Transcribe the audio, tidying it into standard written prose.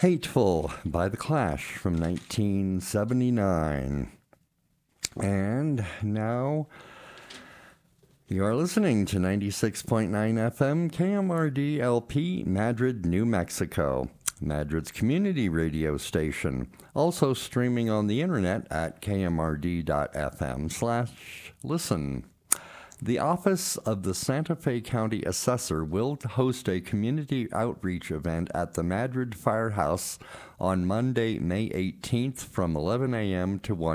Hateful by The Clash from 1979. And now you are listening to 96.9 FM KMRD LP, Madrid, New Mexico, Madrid's community radio station. Also streaming on the internet at kmrd.fm/listen. The Office of the Santa Fe County Assessor will host a community outreach event at the Madrid Firehouse on Monday, May 18th from 11 a.m. to 1